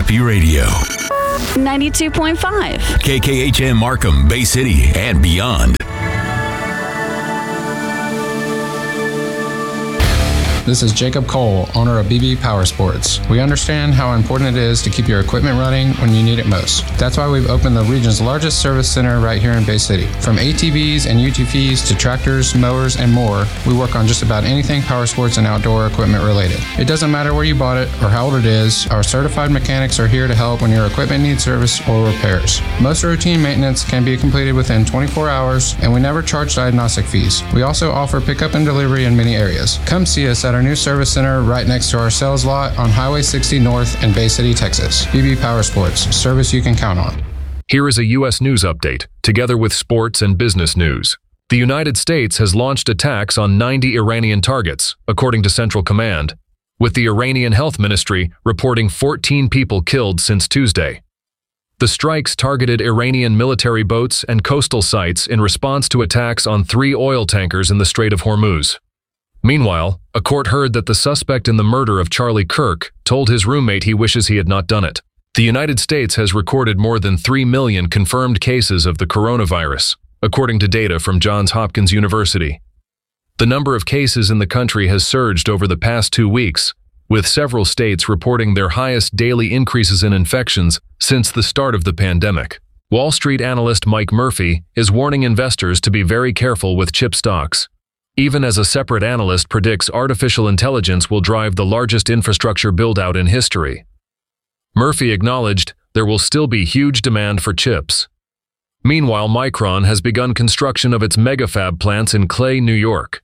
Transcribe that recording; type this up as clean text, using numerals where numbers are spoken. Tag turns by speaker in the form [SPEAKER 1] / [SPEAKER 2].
[SPEAKER 1] Happy Radio.
[SPEAKER 2] 92.5.
[SPEAKER 1] KKHM Markham, Bay City, and beyond.
[SPEAKER 3] This is Jacob Cole, owner of BB Power Sports. We understand how important it is to keep your equipment running when you need it most. That's why we've opened the region's largest service center right here in Bay City. From ATVs and UTVs to tractors, mowers, and more, we work on just about anything power sports and outdoor equipment related. It doesn't matter where you bought it or how old it is, our certified mechanics are here to help when your equipment needs service or repairs. Most routine maintenance can be completed within 24 hours, and we never charge diagnostic fees. We also offer pickup and delivery in many areas. Come see us at our new service center right next to our sales lot on Highway 60 North in Bay City, Texas. BB Power Sports, service you can count on.
[SPEAKER 4] Here is a U.S. news update, together with sports and business news. The United States has launched attacks on 90 Iranian targets, according to Central Command, with the Iranian Health Ministry reporting 14 people killed since Tuesday. The strikes targeted Iranian military boats and coastal sites in response to attacks on 3 oil tankers in the Strait of Hormuz. Meanwhile, a court heard that the suspect in the murder of Charlie Kirk told his roommate he wishes he had not done it. The United States has recorded more than 3 million confirmed cases of the coronavirus, according to data from Johns Hopkins University. The number of cases in the country has surged over the past 2 weeks, with several states reporting their highest daily increases in infections since the start of the pandemic. Wall Street analyst Mike Murphy is warning investors to be very careful with chip stocks, even as a separate analyst predicts artificial intelligence will drive the largest infrastructure build-out in history. Murphy acknowledged there will still be huge demand for chips. Meanwhile, Micron has begun construction of its megafab plants in Clay, New York.